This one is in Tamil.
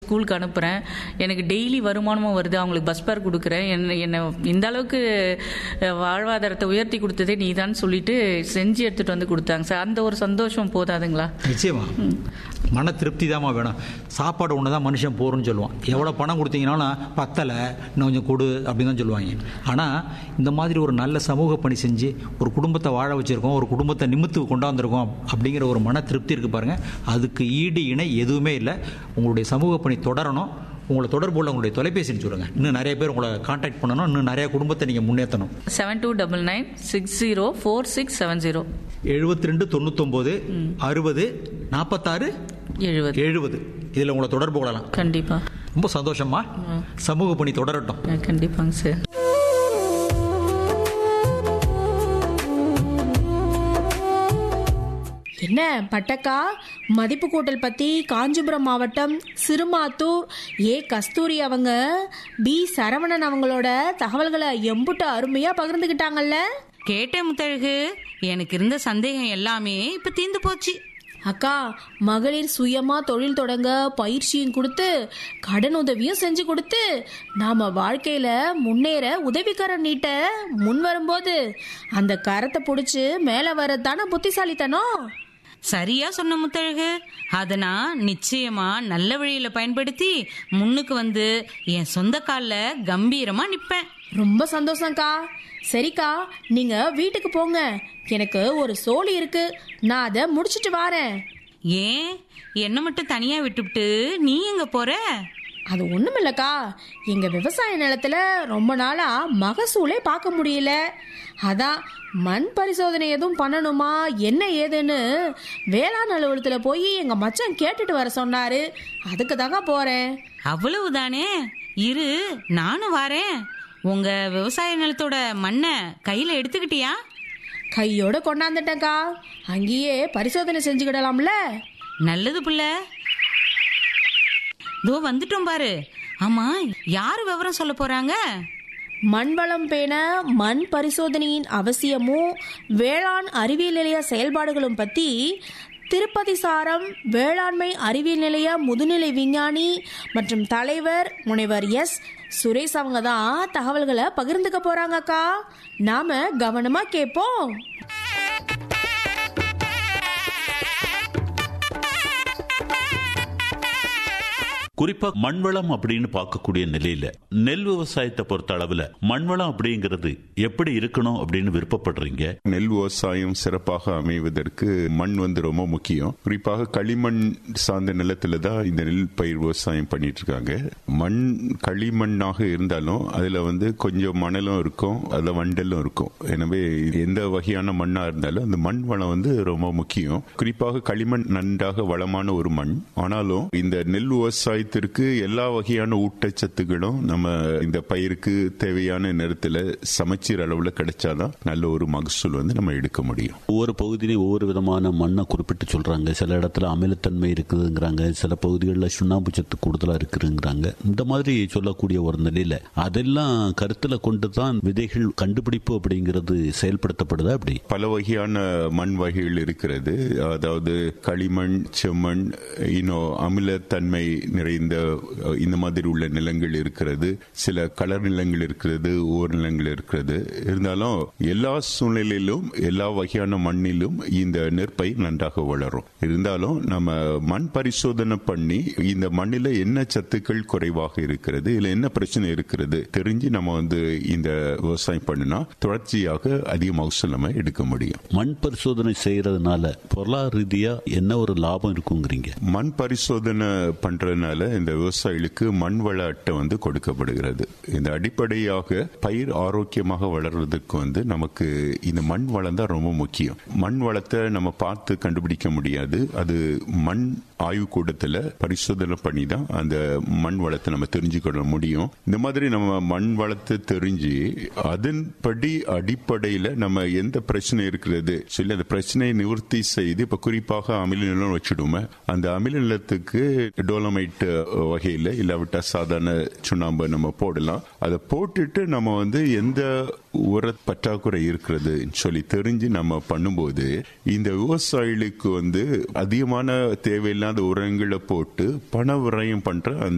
ஸ்கூலுக்கு அனுப்புகிறேன், எனக்கு டெய்லி வருமானமும் வருது, அவங்களுக்கு பஸ் பேர் கொடுக்குறேன், என்னை இந்த அளவுக்கு வாழ்வாதாரத்தை உயர்த்தி கொடுத்ததே நீ தான் சொல்லிட்டு செஞ்சு எடுத்துகிட்டு வந்து கொடுத்தாங்க சார். அந்த ஒரு சந்தோஷம் போதாதுங்களா? நிச்சயமா மன திருப்தி தாம்மா வேணும். சாப்பாடு ஒன்று தான் மனுஷன் போகிறோன்னு சொல்லுவான். எவ்வளோ பணம் கொடுத்தீங்கன்னாலும் பத்தலை, இன்னும் கொஞ்சம் கொடு அப்படின்னு தான் சொல்லுவாங்க. ஆனால் இந்த மாதிரி ஒரு நல்ல சமூக பணி செஞ்சு ஒரு குடும்பத்தை வாழ வச்சுருக்கோம், ஒரு குடும்பத்தை நிமித்து கொண்டாந்துருக்கோம் அப்படிங்கிற ஒரு மன திருப்தி இருக்குது பாருங்கள். அதுக்கு ஈடு இணை எதுவுமே இல்லை. உங்களுடைய சமூக பணி தொடரணும். உங்களை தொடர்பு உள்ள உங்களுடைய தொலைபேசின்னு சொல்லுங்கள். இன்னும் நிறைய பேர் உங்களை கான்டாக்ட் பண்ணணும், இன்னும் நிறைய குடும்பத்தை நீங்கள் முன்னேற்றணும். 7299604670 7299 60 46 70 இதில் உங்களை தொடர்பு கொள்ளலாம். கண்டிப்பாக. ரொம்ப சந்தோஷமா. சமூக பணி தொடரட்டும். கண்டிப்பாங்க சார். என்ன பட்டக்கா, மதிப்பு கூட்டல் பத்தி காஞ்சிபுரம் மாவட்டம் சிறுமாத்தூர் கஸ்தூரி அவங்க சரவணன் அவங்களோட தகவல்களை எம்புட்டு அருமையா பகிர்ந்துகிட்டாங்கல்ல. கேட்டேன் முத்தழகு. எனக்கு இருந்த சந்தேகம் எல்லாமே இப்ப தீர்ந்து போச்சு. அக்கா, மகளிர் சுயமா தொழில் தொடங்க பயிற்சியும் கொடுத்து கடன் உதவியும் செஞ்சு கொடுத்து நாம வாழ்க்கையில முன்னேற உதவிக்கரம் நீட்ட முன் வரும்போது அந்த கரத்தை பிடிச்சு மேல வரதான புத்திசாலித்தனம். சரியா சொன்ன முத்தழகு. அத நான் நிச்சயமா நல்ல வழியில பயன்படுத்தி முன்னுக்கு வந்து என் சொந்த கால்ல கம்பீரமா நிப்பேன். ரொம்ப சந்தோஷம்க்கா. சரிக்கா, நீங்க வீட்டுக்கு போங்க. எனக்கு ஒரு சோலி இருக்கு, நான் அதை முடிச்சிட்டு வாரேன். ஏன் என்ன மட்டும் தனியா விட்டுவிட்டு நீ எங்க போற? அது ஒண்ணுமில்லக்கா, எங்க விவசாய நிலத்துல ரொம்ப நாளா மகசூலே பார்க்க முடியல. அதான் மண் பரிசோதனை எதுவும் பண்ணணுமா என்ன ஏதுன்னு வேளாண் அலுவலகத்துல போய் எங்க மச்சான் கேட்டுட்டு வர சொன்னாரு. அதுக்கு தாங்க போறேன். அவ்வளவுதானே, இரு நானும் வரேன். உங்க விவசாய நிலத்தோட மண்ணை கையில எடுத்துக்கிட்டியா? கையோட கொண்டாந்துட்டேன்க்கா. அங்கேயே பரிசோதனை செஞ்சுக்கிடலாம்ல. நல்லது புள்ள. தோ வந்துட்டோம் பாரு. ஆமா, யாரு விவரம் சொல்ல போறாங்க? மண் வளம் பேண மண் பரிசோதனையின் அவசியமும் வேளாண் அறிவியல் நிலைய செயல்பாடுகளும் பத்தி திருப்பதி சாரம் வேளாண்மை அறிவியல் நிலைய முதுநிலை விஞ்ஞானி மற்றும் தலைவர் முனைவர் சுரேஷ் அவங்க தான் தகவல்களை பகிர்ந்துக்க போறாங்கக்கா. நாம கவனமா கேட்போம். குறிப்பா மண்வளம் அப்படின்னு பார்க்கக்கூடிய நிலையில நெல் விவசாயத்தை பொறுத்த அளவுல மண்வளம் அப்படிங்கிறது எப்படி இருக்கணும் அப்படின்னு விருப்பப்படுறீங்க? நெல் விவசாயம் சிறப்பாக அமைவதற்கு மண் ரொம்ப முக்கியம். குறிப்பாக களிமண் சார்ந்த நிலத்துல தான் இந்த நெல் பயிர் விவசாயம் பண்ணிட்டு இருக்காங்க. மண் களிமண்ணாக இருந்தாலும் அதுல கொஞ்சம் மணலும் இருக்கும், அதுல வண்டலும் இருக்கும். எனவே எந்த வகையான மண்ணா இருந்தாலும் அந்த மண் வளம் ரொம்ப முக்கியம். குறிப்பாக களிமண் நன்றாக வளமான ஒரு மண். ஆனாலும் இந்த நெல் விவசாய எல்லா வகையான ஊட்டச்சத்துக்களும் நம்ம இந்த பயிருக்கு தேவையான நேரத்தில் சமச்சீர் அளவுல கிடைச்சாதான் நல்ல ஒரு மகசூல் நம்ம எடுக்க முடியும். ஒவ்வொரு பகுதியிலும் ஒவ்வொரு விதமான மண்ணை குறிப்பிட்டு சொல்றாங்க. சில இடத்துல அமிலத்தன்மை இருக்குதுங்கிறாங்க, சில பகுதிகளில் சுண்ணாம்பு சத்து கூடுதலா இருக்குங்கிறாங்க. இந்த மாதிரி சொல்லக்கூடிய ஒரு நிலையில அதெல்லாம் கருத்துல கொண்டுதான் விதைகள் கண்டுபிடிப்பு அப்படிங்கிறது செயல்படுத்தப்படுதா? அப்படி பல வகையான மண் வகைகள் இருக்கிறது. அதாவது களிமண், செம்மண், இன்னும் அமிலத்தன்மை நிறைந்த இந்த மாதிரி உள்ள நிலங்கள் இருக்கிறது. சில கலர் நிலங்கள் இருக்கிறது, ஓர் நிலங்கள் இருக்கிறது. இருந்தாலும் எல்லா சூழ்நிலையிலும் எல்லா வகையான மண்ணிலும் இந்த நெற்பயிர் நன்றாக வளரும். இருந்தாலும் நம்ம மண் பரிசோதனை பண்ணி இந்த மண்ணில என்ன சத்துக்கள் குறைவாக இருக்கிறது, இல்ல என்ன பிரச்சனை இருக்கிறது தெரிஞ்சு நம்ம இந்த விவசாயம் பண்ணினா தொடர்ச்சியாக அதிக மகசூல் நம்ம எடுக்க முடியும். மண் பரிசோதனை செய்யறதுனால பொருளாதார ரீதியா என்ன ஒரு லாபம் இருக்குங்கிறீங்க? மண் பரிசோதனை பண்றதுனால இந்த விவசாயிகளுக்கு மண் வள அட்டை கொடுக்கப்படுகிறது. இந்த அடிப்படையாக பயிர் ஆரோக்கியமாக வளர்வதற்கு நமக்கு இந்த மண் வளம் தான் ரொம்ப முக்கியம். மண் வளத்தை நம்ம பார்த்து கண்டுபிடிக்க முடியாது. அது மண் ஆய்வுக்கூடத்தில் பரிசோதனை பண்ணி தான் அந்த மண் வளத்தை நம்ம தெரிஞ்சுக்கொள்ள முடியும். இந்த மாதிரி நம்ம மண் வளத்தை தெரிஞ்சு அதன்படி அடிப்படையில் நம்ம எந்த பிரச்சனை இருக்கிறது சொல்லி அந்த பிரச்சனையை நிவர்த்தி செய்து, இப்ப குறிப்பாக அமில நிலம் வச்சுடுமே, அந்த அமில நிலத்துக்கு டோலமைட் வகையில் இல்லாவிட்டா சாதாரண சுண்ணாம்பு நம்ம போடலாம். அதை போட்டுட்டு நம்ம எந்த உர பற்றாக்குறை இருக்கிறது சொல்லி தெரிஞ்சு நம்ம பண்ணும்போது இந்த விவசாயிகளுக்கு அதிகமான தேவையில்லாத உரங்களை போட்டு பண விரயம் பண்ற